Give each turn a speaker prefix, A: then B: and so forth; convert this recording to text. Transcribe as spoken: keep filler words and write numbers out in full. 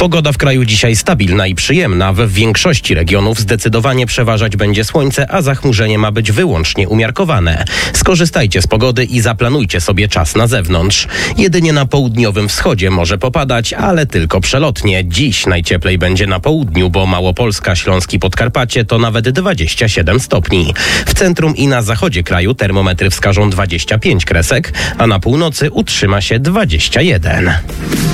A: Pogoda w kraju dzisiaj stabilna i przyjemna. W większości regionów zdecydowanie przeważać będzie słońce, a zachmurzenie ma być wyłącznie umiarkowane. Skorzystajcie z pogody i zaplanujcie sobie czas na zewnątrz. Jedynie na południowym wschodzie może popadać, ale tylko przelotnie. Dziś najcieplej będzie na południu, bo Małopolska, Śląski, Podkarpacie to nawet dwadzieścia siedem stopni. W centrum i na zachodzie kraju termometry wskażą dwadzieścia pięć kresek, a na północy utrzyma się dwadzieścia jeden.